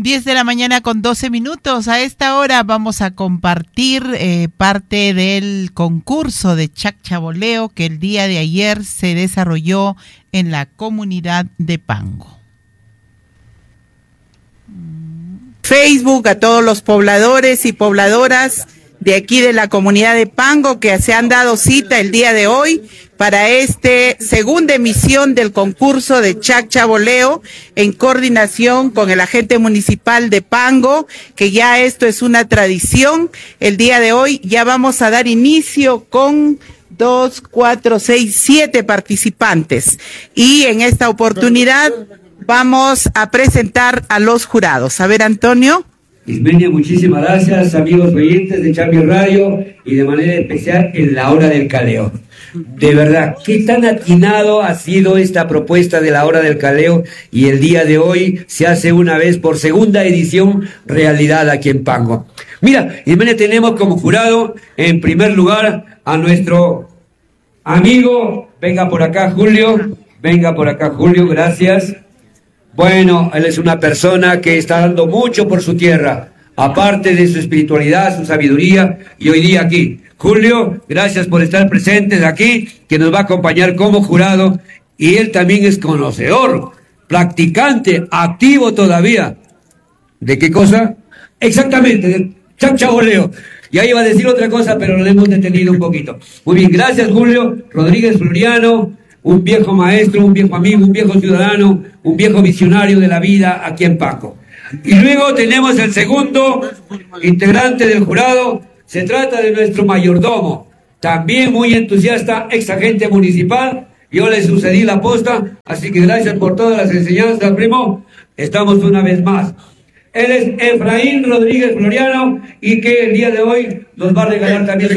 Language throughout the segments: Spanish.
10 de la mañana con 12 minutos. A esta hora vamos a compartir parte del concurso de chacchaboleo que el día de ayer se desarrolló en la comunidad de Pango. Facebook a todos los pobladores y pobladoras de aquí de la comunidad de Pango que se han dado cita el día de hoy para segunda emisión del concurso de chacchaboleo en coordinación con el agente municipal de Pango, que ya esto es una tradición. El día de hoy ya vamos a dar inicio con 2, 4, 6, 7 participantes y en esta oportunidad vamos a presentar a los jurados. A ver, Antonio. Ismenia, muchísimas gracias, amigos oyentes de Chami Radio y de manera especial en la hora del caleo. De verdad, qué tan atinado ha sido esta propuesta de la hora del caleo y el día de hoy se hace una vez por segunda edición realidad aquí en Pango. Mira, Ismenia, tenemos como jurado en primer lugar a nuestro amigo, venga por acá Julio, gracias. Bueno, él es una persona que está dando mucho por su tierra, aparte de su espiritualidad, su sabiduría, y hoy día aquí. Julio, gracias por estar presentes aquí, que nos va a acompañar como jurado, y él también es conocedor, practicante, activo todavía. ¿De qué cosa? Exactamente, de chacchaboleo. Ya iba a decir otra cosa, pero lo hemos detenido un poquito. Muy bien, gracias Julio Rodríguez Floriano, un viejo maestro, un viejo amigo, un viejo ciudadano, un viejo visionario de la vida aquí en Pango. Y luego tenemos el segundo integrante del jurado, se trata de nuestro mayordomo, también muy entusiasta, ex agente municipal, yo le sucedí la posta, así que gracias por todas las enseñanzas, primo, estamos una vez más. Él es Efraín Rodríguez Floriano y que el día de hoy nos va a regalar también...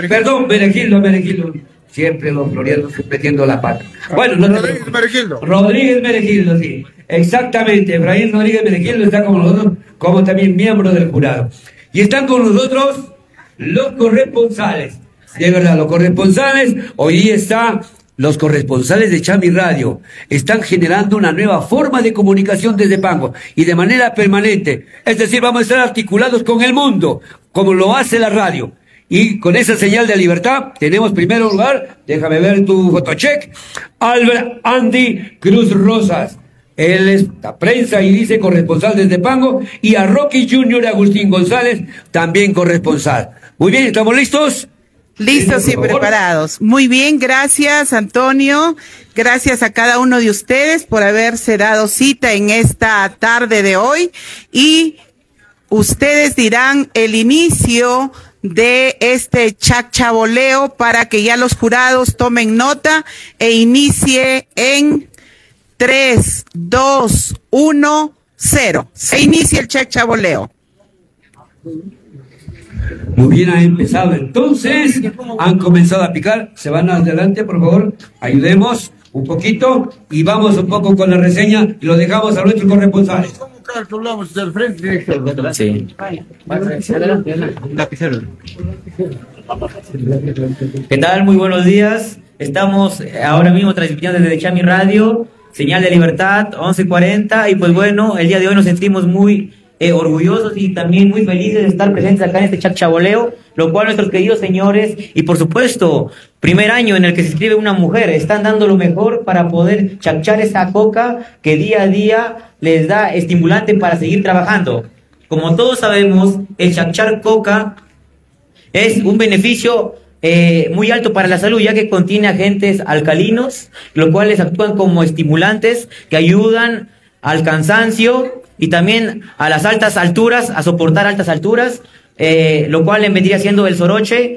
Meregildo. Siempre los florianos metiendo la pata. Bueno, no Rodríguez Meregildo, sí. Exactamente, Efraín Rodríguez Meregildo está con nosotros como también miembro del jurado. Y están con nosotros los corresponsales. De verdad, los corresponsales, hoy están los corresponsales de Chami Radio. Están generando una nueva forma de comunicación desde Pango y de manera permanente. Es decir, vamos a estar articulados con el mundo, como lo hace la radio. Y con esa señal de libertad, tenemos primero lugar, déjame ver tu fotocheck, Albert Andy Cruz Rosas. Él es la prensa y dice corresponsal desde Pango. Y a Rocky Junior Agustín González, también corresponsal. Muy bien, ¿estamos listos? Listos y preparados. Muy bien, gracias Antonio. Gracias a cada uno de ustedes por haberse dado cita en esta tarde de hoy. Y ustedes dirán el inicio de este chacchaboleo para que ya los jurados tomen nota e inicie en 3, 2, 1, 0. Se inicia el chacchaboleo. Muy bien, ha empezado entonces, han comenzado a picar, se van adelante por favor, ayudemos un poquito y vamos un poco con la reseña y lo dejamos a nuestros corresponsales. Hablamos del frente. Sí. ¿Qué tal? Muy buenos días. Estamos ahora mismo transmitiendo desde Chami Radio, señal de libertad, 11:40. Y pues bueno, el día de hoy nos sentimos muy orgullosos y también muy felices de estar presentes acá en este chacchaboleo, lo cual nuestros queridos señores y por supuesto, primer año en el que se inscribe una mujer, están dando lo mejor para poder chachar esa coca que día a día les da estimulante para seguir trabajando. Como todos sabemos, el chachar coca es un beneficio muy alto para la salud, ya que contiene agentes alcalinos, los cuales actúan como estimulantes que ayudan al cansancio y también a las altas alturas, a soportar altas alturas, lo cual vendría siendo el soroche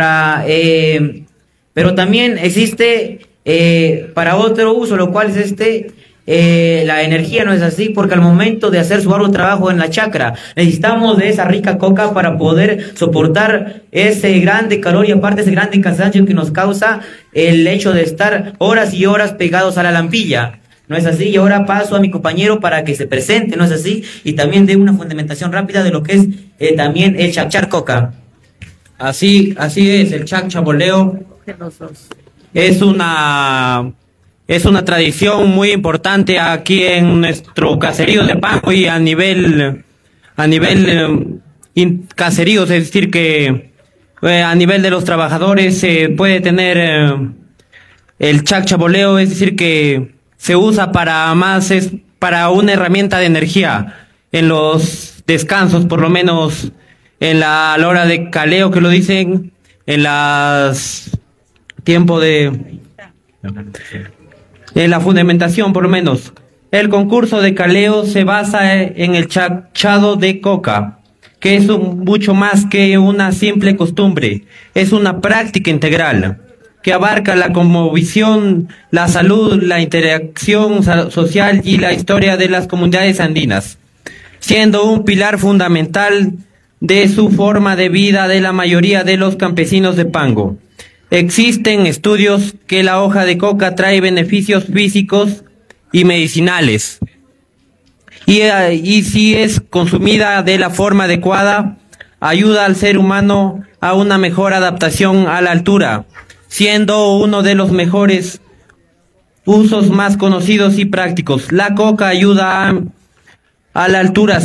pero también existe para otro uso, lo cual es la energía, ¿no es así? Porque al momento de hacer su arduo trabajo en la chacra, necesitamos de esa rica coca para poder soportar ese grande calor y aparte ese grande cansancio que nos causa el hecho de estar horas y horas pegados a la lampilla. ¿No es así? Y ahora paso a mi compañero para que se presente, ¿no es así? Y también dé una fundamentación rápida de lo que es también el chachar coca. Así es, el chacchaboleo es una tradición muy importante aquí en nuestro caserío de Pango y a nivel a nivel caseríos, es decir, que a nivel de los trabajadores se puede tener el chacchaboleo, es decir, que se usa para una herramienta de energía en los descansos, por lo menos a la hora de caleo, que lo dicen en las tiempo en la fundamentación, por lo menos. El concurso de caleo se basa en el chachado de coca, que es mucho más que una simple costumbre, es una práctica integral que abarca la cosmovisión, la salud, la interacción social y la historia de las comunidades andinas, siendo un pilar fundamental de su forma de vida de la mayoría de los campesinos de Pango. Existen estudios que la hoja de coca trae beneficios físicos y medicinales. Y si es consumida de la forma adecuada, ayuda al ser humano a una mejor adaptación a la altura, siendo uno de los mejores usos más conocidos y prácticos. La coca ayuda a la altura,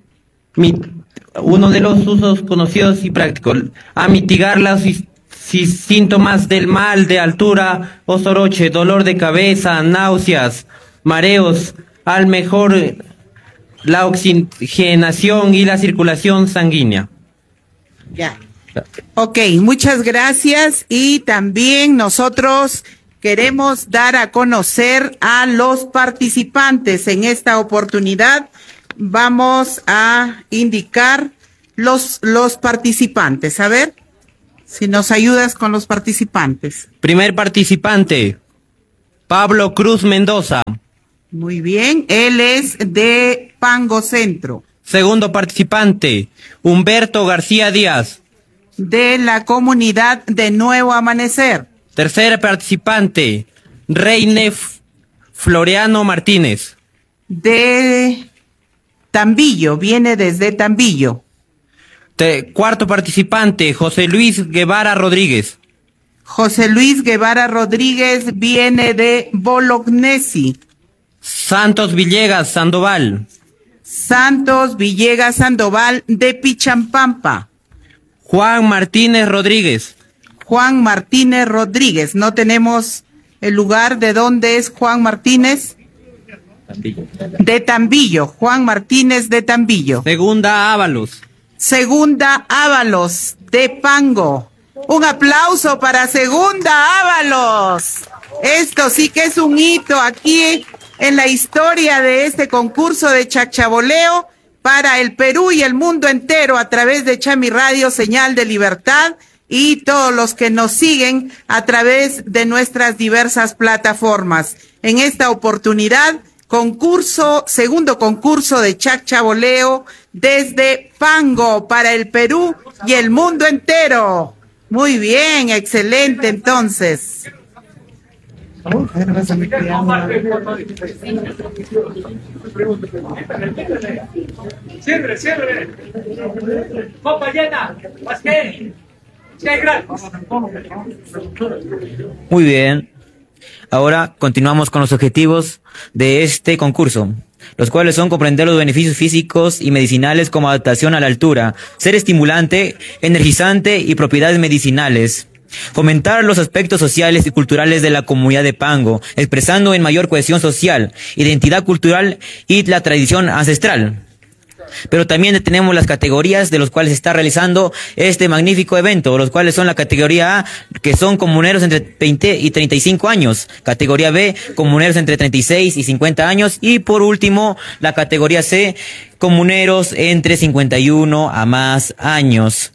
uno de los usos conocidos y prácticos, a mitigar los síntomas del mal de altura o soroche, dolor de cabeza, náuseas, mareos, al mejor la oxigenación y la circulación sanguínea. Ya. Ok, muchas gracias. Y también nosotros queremos dar a conocer a los participantes. En esta oportunidad vamos a indicar los participantes. A ver, si nos ayudas con los participantes. Primer participante, Pablo Cruz Mendoza. Muy bien, él es de Pango Centro. Segundo participante, Humberto García Díaz. De la comunidad de Nuevo Amanecer. Tercer participante, Reine Floreano Martínez. De Tambillo, viene desde Tambillo. Cuarto participante, José Luis Guevara Rodríguez. José Luis Guevara Rodríguez viene de Bolognesi. Santos Villegas Sandoval. Santos Villegas Sandoval de Pichampampa. Juan Martínez Rodríguez. Juan Martínez Rodríguez. No tenemos el lugar de dónde es Juan Martínez. De Tambillo. Juan Martínez de Tambillo. Segunda Ábalos. Segunda Ábalos de Pango. Un aplauso para Segunda Ábalos. Esto sí que es un hito aquí en la historia de este concurso de chacchaboleo para el Perú y el mundo entero a través de Chami Radio, Señal de Libertad, y todos los que nos siguen a través de nuestras diversas plataformas. En esta oportunidad, segundo concurso de chacchaboleo desde Pango para el Perú y el mundo entero. Muy bien, excelente entonces. Cierre. Copa llena. Muy bien. Ahora continuamos con los objetivos de este concurso, los cuales son comprender los beneficios físicos y medicinales como adaptación a la altura, ser estimulante, energizante y propiedades medicinales. Fomentar los aspectos sociales y culturales de la comunidad de Pango, expresando en mayor cohesión social, identidad cultural y la tradición ancestral. Pero también tenemos las categorías de los cuales se está realizando este magnífico evento, los cuales son la categoría A, que son comuneros entre 20 y 35 años, categoría B, comuneros entre 36 y 50 años, y por último, la categoría C, comuneros entre 51 a más años.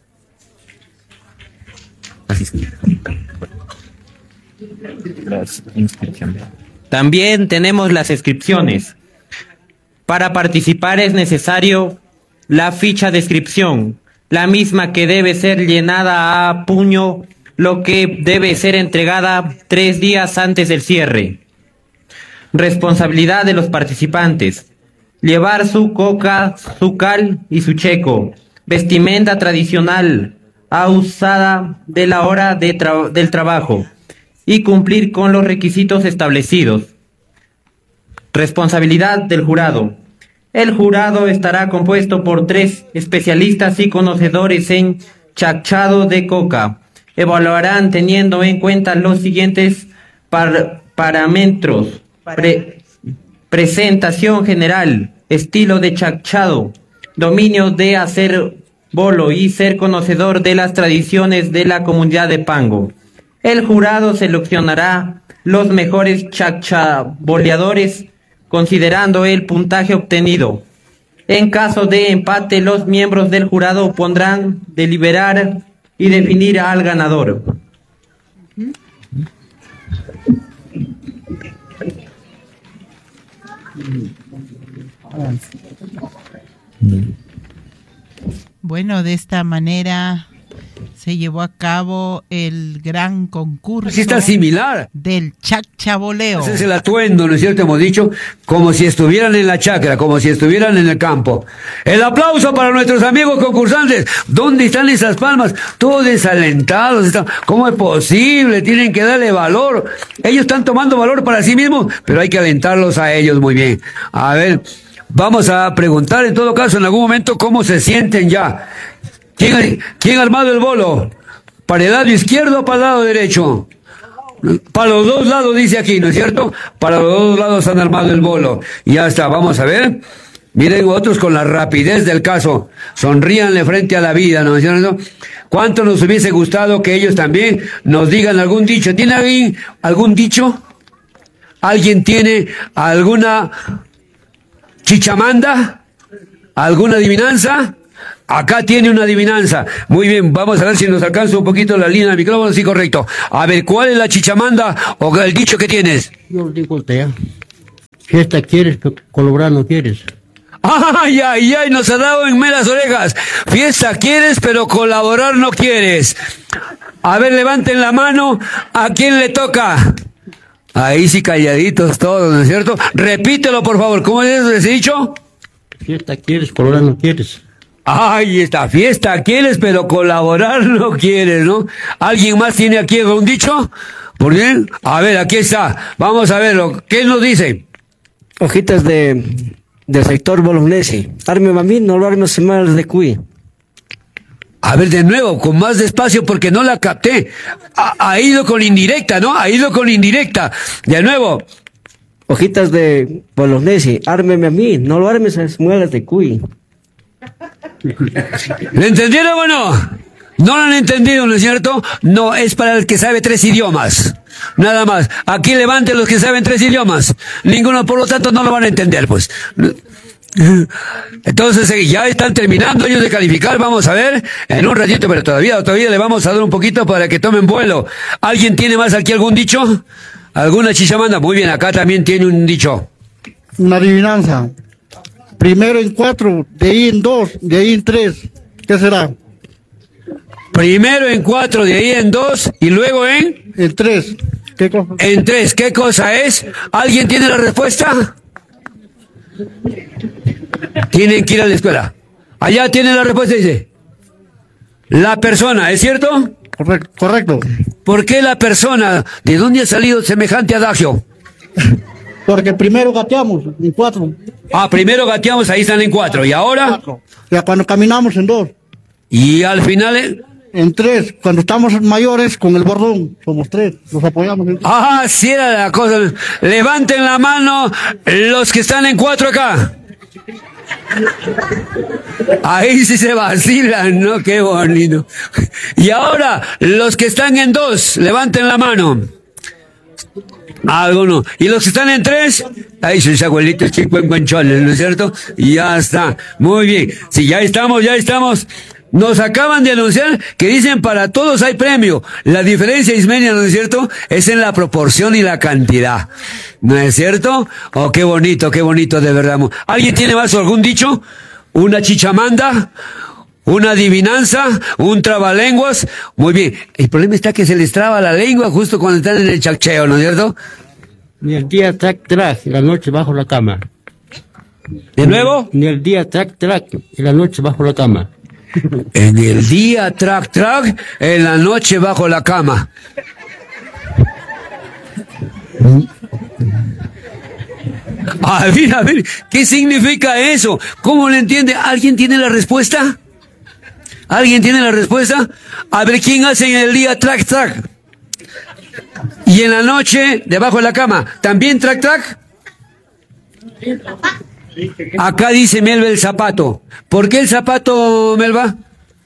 También tenemos las inscripciones. Para participar es necesario la ficha de inscripción, la misma que debe ser llenada a puño, lo que debe ser entregada 3 días antes del cierre. Responsabilidad de los participantes: llevar su coca, su cal y su checo, vestimenta tradicional usada de la hora del trabajo y cumplir con los requisitos establecidos. Responsabilidad del jurado: El jurado estará compuesto por 3 especialistas y conocedores en chachado de coca. Evaluarán teniendo en cuenta los siguientes parámetros: presentación general, estilo de chachado, dominio de hacer bolo y ser conocedor de las tradiciones de la comunidad de Pango. El jurado seleccionará los mejores chachaboleadores considerando el puntaje obtenido. En caso de empate, los miembros del jurado podrán deliberar y definir al ganador. Bueno, de esta manera se llevó a cabo el gran concurso. Aquí está similar del chachaboleo. Ese es el atuendo, ¿no es cierto? Hemos dicho, como si estuvieran en la chacra, como si estuvieran en el campo. El aplauso para nuestros amigos concursantes. ¿Dónde están esas palmas? Todos desalentados están. ¿Cómo es posible? Tienen que darle valor. Ellos están tomando valor para sí mismos, pero hay que alentarlos a ellos muy bien. A ver, vamos a preguntar en todo caso en algún momento cómo se sienten ya. ¿Quién ha armado el bolo? ¿Para el lado izquierdo o para el lado derecho? Para los dos lados dice aquí, ¿no es cierto? Para los dos lados han armado el bolo. Y ya está, vamos a ver. Miren otros con la rapidez del caso. Sonríanle frente a la vida, ¿no es cierto? ¿Cuánto nos hubiese gustado que ellos también nos digan algún dicho? ¿Tiene alguien algún dicho? ¿Alguien tiene alguna chichamanda? ¿Alguna adivinanza? Acá tiene una adivinanza. Muy bien, vamos a ver si nos alcanza un poquito la línea del micrófono. Sí, correcto. A ver, ¿cuál es la chichamanda o el dicho que tienes? Yo digo, fiesta quieres, pero colaborar no quieres. ¡Ay, ay, ay! Nos ha dado en meras orejas. Fiesta quieres, pero colaborar no quieres. A ver, levanten la mano. ¿A quién le toca? Ahí sí, calladitos todos, ¿no es cierto? Repítelo, por favor. ¿Cómo es ese dicho? Fiesta quieres, colaborar no quieres. Ay, esta fiesta quieres, pero colaborar no quieres, ¿no? ¿Alguien más tiene aquí un dicho? ¿Por bien? A ver, aquí está. Vamos a verlo. ¿Qué nos dice? Hojitas del sector bolognesi. Arme mami, no lo arme semanas de cuy. A ver, de nuevo, con más despacio porque no la capté. Ha ido con indirecta, ¿no? Ha ido con indirecta. De nuevo. Hojitas de bolognesi. Ármeme a mí, no lo armes a muelas de cuy. ¿Le entendieron o no? No lo han entendido, ¿no es cierto? No, es para el que sabe 3 idiomas. Nada más. Aquí levanten los que saben 3 idiomas. Ninguno, por lo tanto, no lo van a entender, pues. Entonces, ya están terminando ellos de calificar. Vamos a ver en un ratito, pero todavía le vamos a dar un poquito para que tomen vuelo. ¿Alguien tiene más aquí algún dicho? ¿Alguna chichamanda? Muy bien, acá también tiene un dicho. Una adivinanza. Primero en 4, de ahí en 2, de ahí en 3. ¿Qué será? Primero en 4, de ahí en 2 y luego en 3. ¿Qué cosa? En 3. ¿Qué cosa es? ¿Alguien tiene la respuesta? Tienen que ir a la escuela. Allá tienen la respuesta, dice. La persona, ¿es cierto? Correcto. ¿Por qué la persona? ¿De dónde ha salido semejante adagio? Porque primero gateamos en 4. Primero gateamos, ahí están en 4. ¿Y ahora? Ya cuando caminamos en 2. Y al final en 3. Cuando estamos mayores, con el bordón, somos 3. Nos apoyamos en 3. Sí era la cosa. Levanten la mano los que están en 4 acá. Ahí sí se vacilan, ¿no? Qué bonito. Y ahora, los que están en 2, levanten la mano. Alguno. Y los que están en 3, ahí sus abuelitos chicuencuenchones, ¿no es cierto? Y ya está. Muy bien. Sí, ya estamos. Nos acaban de anunciar que dicen para todos hay premio. La diferencia, Ismenia, ¿no es cierto? Es en la proporción y la cantidad. ¿No es cierto? Oh, qué bonito, de verdad. ¿Alguien tiene más algún dicho? ¿Una chichamanda? ¿Una adivinanza? ¿Un trabalenguas? Muy bien. El problema está que se les traba la lengua justo cuando están en el chaccheo, ¿no es cierto? Ni el día track, y la noche bajo la cama. ¿De nuevo? Ni el día track, y la noche bajo la cama. En el día track, en la noche bajo la cama. A ver, ¿qué significa eso? ¿Cómo lo entiende? ¿Alguien tiene la respuesta? ¿Alguien tiene la respuesta? A ver, ¿quién hace en el día track, track? Y en la noche, debajo de la cama, ¿también track, track? Acá dice Melba el zapato. ¿Por qué el zapato, Melba?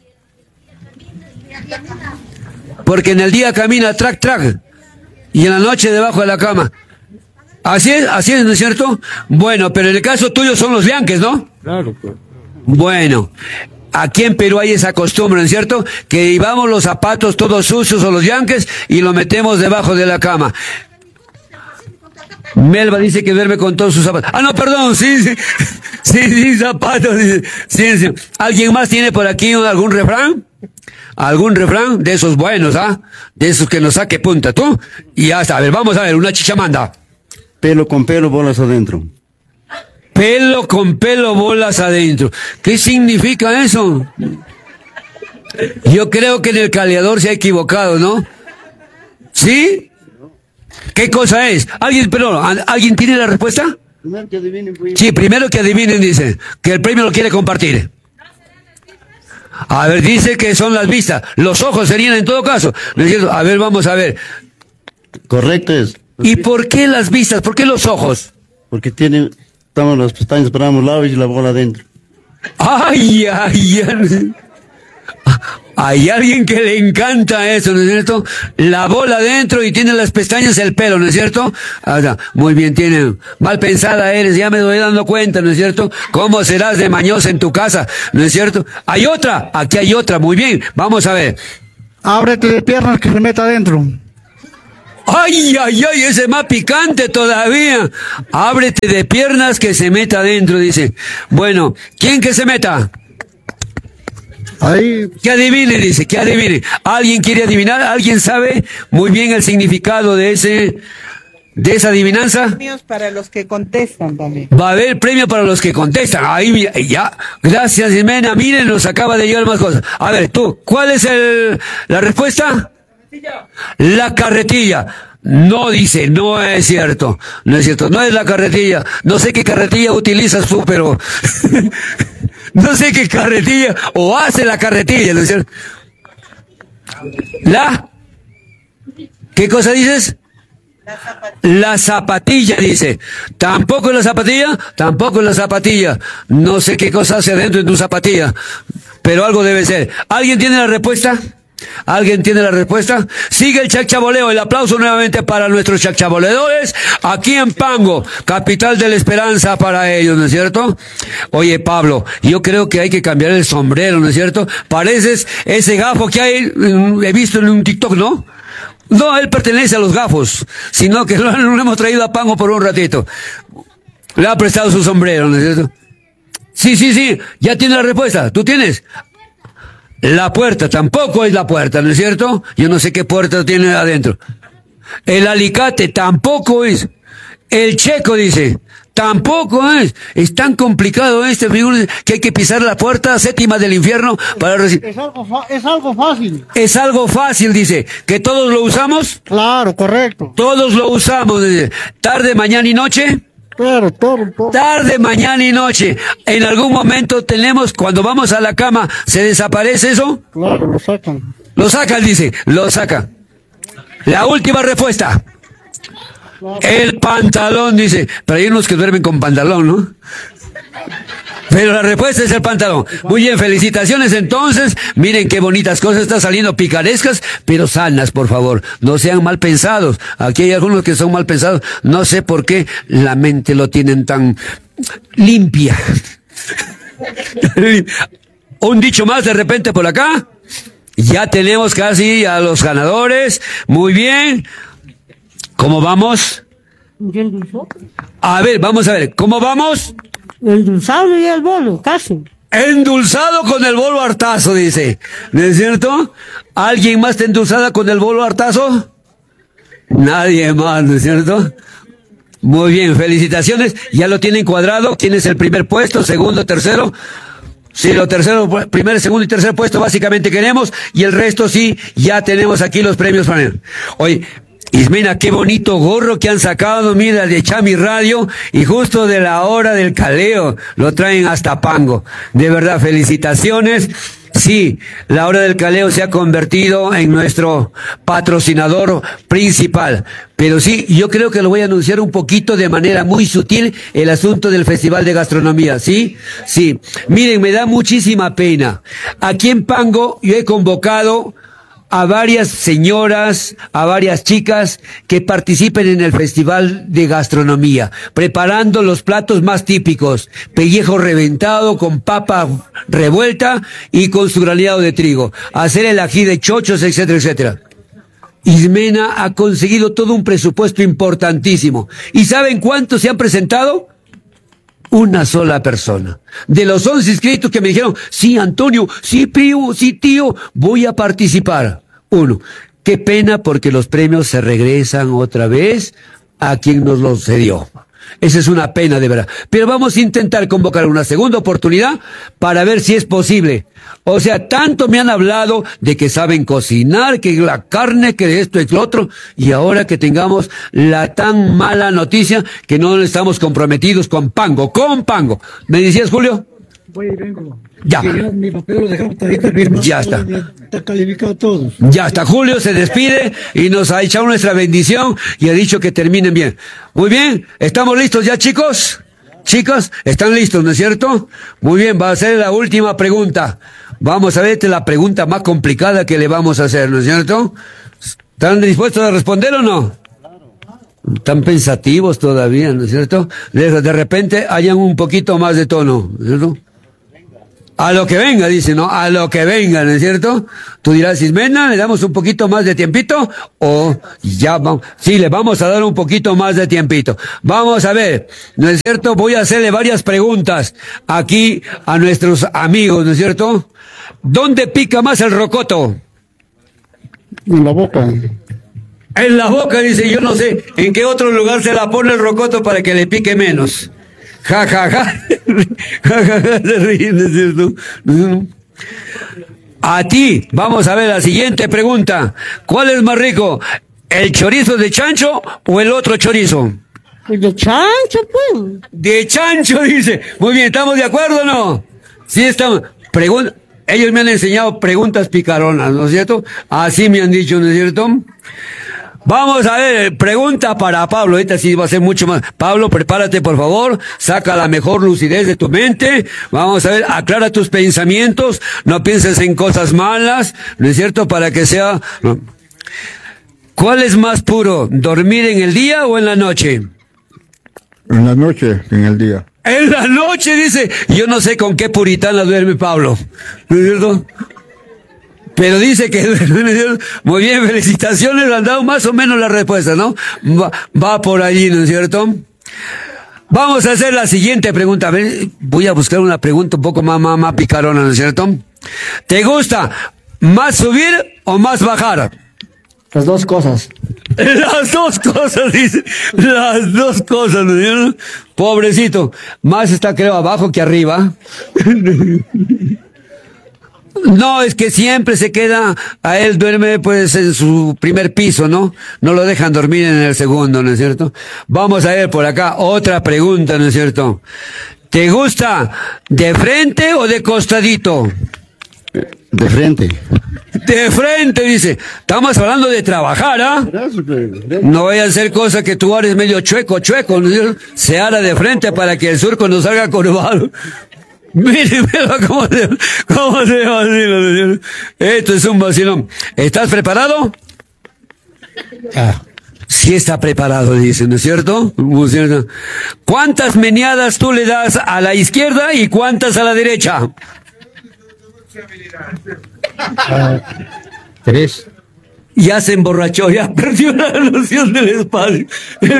Porque en el día camina track, track. Y en la noche debajo de la cama. Así es, ¿no es cierto? Bueno, pero en el caso tuyo son los lianques, ¿no? Claro, pues. Bueno, aquí en Perú hay esa costumbre, ¿no es cierto? Que llevamos los zapatos todos sucios o los lianques y los metemos debajo de la cama. Melba dice que duerme con todos sus zapatos. Ah, no, perdón, sí, zapatos. Sí. ¿Alguien más tiene por aquí algún refrán? ¿Algún refrán? De esos buenos, ¿ah? De esos que nos saque punta, ¿tú? Y ya está, a ver, vamos a ver, una chichamanda. Pelo con pelo, bolas adentro. Pelo con pelo, bolas adentro. ¿Qué significa eso? Yo creo que en el caleador se ha equivocado, ¿no? ¿Sí? ¿Qué cosa es? ¿Alguien tiene la respuesta? Primero que adivinen, pues. Sí, primero que adivinen, dice. Que el premio lo quiere compartir. A ver, dice que son las vistas. Los ojos serían en todo caso. ¿No es cierto? A ver, vamos a ver. Correcto es. ¿Y por qué las vistas? ¿Por qué los ojos? Porque estamos las pestañas para ambos lados y la bola adentro. Ay. Hay alguien que le encanta eso, ¿no es cierto? La bola adentro y tiene las pestañas el pelo, ¿no es cierto? Muy bien, tiene. Mal pensada eres, ya me doy dando cuenta, ¿no es cierto? ¿Cómo serás de mañosa en tu casa, ¿no es cierto? Hay otra, aquí hay otra, muy bien, vamos a ver. Ábrete de piernas que se meta adentro. Ay, ese es más picante todavía. Ábrete de piernas que se meta adentro, dice. Bueno, ¿quién que se meta? Ahí. Que adivine, dice, que adivine. ¿Alguien quiere adivinar? ¿Alguien sabe muy bien el significado de esa adivinanza? Premios para los que contestan también. Va a haber premio para los que contestan. Ahí ya. Gracias, Jimena. Miren, nos acaba de llegar más cosas. A ver, tú, ¿cuál es la respuesta? La carretilla. No, dice, no es cierto. No es cierto, no es la carretilla. No sé qué carretilla utilizas tú, pero... No sé qué carretilla, o hace la carretilla, ¿no es cierto? ¿Qué cosa dices? La zapatilla, dice. ¿Tampoco es la zapatilla? Tampoco es la zapatilla. No sé qué cosa hace adentro de tu zapatilla, pero algo debe ser. ¿Alguien tiene la respuesta? ¿Alguien tiene la respuesta? Sigue el chacchaboleo. El aplauso nuevamente para nuestros chacchaboleadores aquí en Pango, capital de la esperanza para ellos, ¿no es cierto? Oye, Pablo, yo creo que hay que cambiar el sombrero, ¿no es cierto? Pareces ese gafo que hay, he visto en un TikTok, ¿no? No, él pertenece a los gafos, sino que lo hemos traído a Pango por un ratito. Le ha prestado su sombrero, ¿no es cierto? Sí, ya tiene la respuesta. ¿Tú tienes? La puerta, tampoco es la puerta, ¿no es cierto? Yo no sé qué puerta tiene adentro. El alicate, tampoco es. El checo, dice, tampoco es. Es tan complicado que hay que pisar la puerta séptima del infierno para recibir. Es algo fácil. Es algo fácil, dice. ¿Que todos lo usamos? Claro, correcto. Todos lo usamos, dice. Tarde, mañana y noche. Claro, todo. Tarde, mañana y noche. En algún momento cuando vamos a la cama, ¿se desaparece eso? Claro, lo sacan. Lo sacan, dice, lo sacan. La última respuesta. El pantalón, dice. Pero hay unos que duermen con pantalón, ¿no? Pero la respuesta es el pantalón. Muy bien, felicitaciones entonces. Miren qué bonitas cosas están saliendo, picarescas, pero sanas, por favor. No sean mal pensados. Aquí hay algunos que son mal pensados. No sé por qué la mente lo tienen tan limpia. Un dicho más de repente por acá. Ya tenemos casi a los ganadores. Muy bien. ¿Cómo vamos? A ver, vamos a ver. ¿Cómo vamos? Endulzado y el bolo, casi. Endulzado con el bolo hartazo, dice. ¿No es cierto? ¿Alguien más está endulzada con el bolo hartazo? Nadie más, ¿no es cierto? Muy bien, felicitaciones. Ya lo tienen cuadrado. ¿Quién es el primer puesto, segundo, tercero? Sí, lo tercero, primer, segundo y tercer puesto básicamente queremos. Y el resto sí, ya tenemos aquí los premios para él. Oye, Ismena, qué bonito gorro que han sacado, mira, de Chami Radio, y justo de la hora del caleo, lo traen hasta Pango. De verdad, felicitaciones. Sí, la hora del caleo se ha convertido en nuestro patrocinador principal. Pero sí, yo creo que lo voy a anunciar un poquito de manera muy sutil, el asunto del Festival de Gastronomía, ¿sí? Sí. Miren, me da muchísima pena. Aquí en Pango yo he convocado a varias señoras, a varias chicas que participen en el Festival de Gastronomía, preparando los platos más típicos: pellejo reventado con papa revuelta y con su granizado de trigo, hacer el ají de chochos, etcétera, etcétera. Ismena ha conseguido todo un presupuesto importantísimo. ¿Y saben cuántos se han presentado? Una sola persona. De los 11 inscritos que me dijeron, sí, Antonio, sí, primo, sí, tío, voy a participar. Uno. Qué pena, porque los premios se regresan otra vez a quien nos los cedió. Esa es una pena, de verdad. Pero vamos a intentar convocar una segunda oportunidad para ver si es posible. O sea, tanto me han hablado de que saben cocinar, que la carne, que esto y lo otro, y ahora que tengamos la tan mala noticia que no estamos comprometidos con Pango, ¿Me decías, Julio? Voy y vengo. Ya. Mi papel lo dejamos todavía, mi hermano. Ya está. Está calificado todo. Ya está. Julio se despide y nos ha echado nuestra bendición y ha dicho que terminen bien. Muy bien. ¿Estamos listos ya, chicos? Chicas, ¿están listos, no es cierto? Muy bien, va a ser la última pregunta. Vamos a ver, esta es la pregunta más complicada que le vamos a hacer, ¿no es cierto? ¿Están dispuestos a responder o no? Están pensativos todavía, ¿no es cierto? De repente hayan un poquito más de tono, ¿no es cierto? A lo que venga, dice, ¿no? A lo que venga, ¿no es cierto? Tú dirás, Ismena, ¿le damos un poquito más de tiempito? O ya vamos, sí, le vamos a dar un poquito más de tiempito. Vamos a ver, ¿no es cierto? Voy a hacerle varias preguntas aquí a nuestros amigos, ¿no es cierto? ¿Dónde pica más el rocoto? En la boca. En la boca, dice, yo no sé en qué otro lugar se la pone el rocoto para que le pique menos. Ja, ja, ja. Ja, ja, ja, se ríen, ¿no es cierto? A ti, vamos a ver la siguiente pregunta. ¿Cuál es más rico? ¿El chorizo de chancho o el otro chorizo? El de chancho, pues. De chancho, dice. Muy bien, ¿estamos de acuerdo o no? Sí, estamos. Ellos me han enseñado preguntas picaronas, ¿no es cierto? Así me han dicho, ¿no es cierto? Vamos a ver, pregunta para Pablo, esta sí va a ser mucho más. Pablo, prepárate por favor, saca la mejor lucidez de tu mente, vamos a ver, aclara tus pensamientos, no pienses en cosas malas, ¿no es cierto? Para que sea... ¿no? ¿Cuál es más puro, dormir en el día o en la noche? En la noche, en el día. En la noche, dice, yo no sé con qué puritana duerme Pablo, ¿no es cierto? Pero dice que... Muy bien, felicitaciones, le han dado más o menos la respuesta, ¿no? Va por allí, ¿no es cierto? Vamos a hacer la siguiente pregunta. A ver, voy a buscar una pregunta un poco más picarona, ¿no es cierto? ¿Te gusta más subir o más bajar? Las dos cosas. Las dos cosas, dice. Las dos cosas, ¿no es cierto? Pobrecito. Más está, creo, abajo que arriba. No, es que siempre se queda, a él duerme pues en su primer piso, ¿no? No lo dejan dormir en el segundo, ¿no es cierto? Vamos a ver por acá otra pregunta, ¿no es cierto? ¿Te gusta de frente o de costadito? De frente. De frente, dice. Estamos hablando de trabajar, ¿ah? No vaya a ser cosa que tú eres medio chueco, ¿no es cierto? Se hará de frente para que el surco no salga curvado. Mírenmelo cómo se vacila. Esto es un vacilón. ¿Estás preparado? Sí está preparado, dice, ¿no es cierto? ¿Cuántas meneadas tú le das a la izquierda y cuántas a la derecha? 3. Ya se emborrachó, ya perdió la noción del espacio.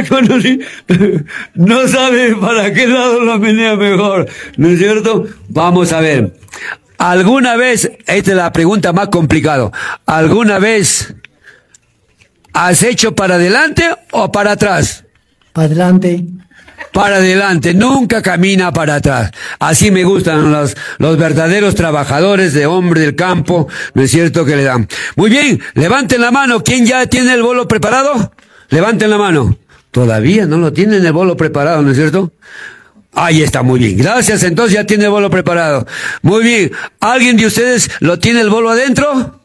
No sabe para qué lado lo menea mejor, ¿no es cierto? Vamos a ver. ¿Alguna vez, esta es la pregunta más complicada, ¿alguna vez has hecho para adelante o para atrás? Para adelante. para adelante, nunca camina para atrás. Así me gustan los verdaderos trabajadores de hombre del campo, ¿no es cierto? Que le dan. Muy bien, levanten la mano. ¿Quién ya tiene el bolo preparado? Levanten la mano. Todavía no lo tienen el bolo preparado, ¿no es cierto? Ahí está, muy bien. Gracias, entonces ya tiene el bolo preparado. Muy bien. ¿Alguien de ustedes lo tiene el bolo adentro?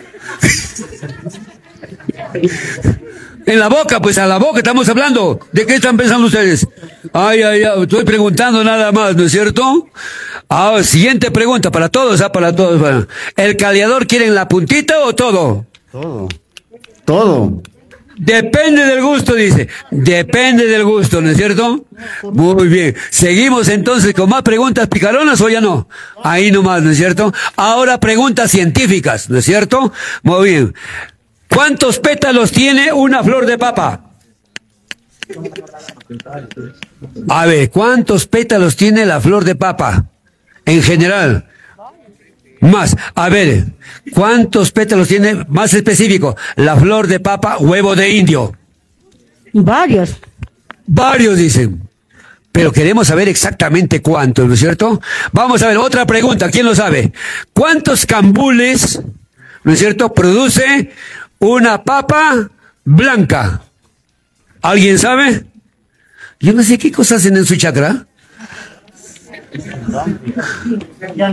En la boca, pues a la boca estamos hablando. ¿De qué están pensando ustedes? Ay, estoy preguntando nada más, ¿no es cierto? Ahora, siguiente pregunta, para todos, para todos. ¿El caleador quiere en la puntita o todo? Todo. Depende del gusto, dice. Depende del gusto, ¿no es cierto? Muy bien. Seguimos entonces con más preguntas picaronas o ya no. Ahí nomás, ¿no es cierto? Ahora preguntas científicas, ¿no es cierto? Muy bien. ¿Cuántos pétalos tiene una flor de papa? A ver, ¿cuántos pétalos tiene la flor de papa? En general. Más. A ver, ¿cuántos pétalos tiene, más específico, la flor de papa huevo de indio? Varios. Varios, dicen. Pero queremos saber exactamente cuántos, ¿no es cierto? Vamos a ver, otra pregunta, ¿quién lo sabe? ¿Cuántos cambules, ¿no es cierto?, produce una papa blanca? ¿Alguien sabe? Yo no sé qué cosas hacen en su chacra. Ya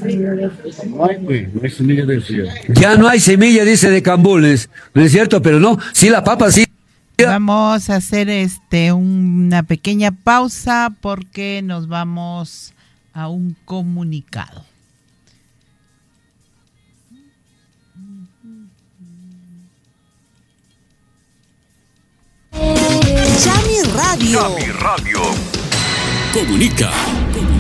no hay semilla, dice, de cambules, ¿no es cierto? Pero no, sí la papa, sí. Vamos a hacer una pequeña pausa porque nos vamos a un comunicado. Chami Radio. Comunica.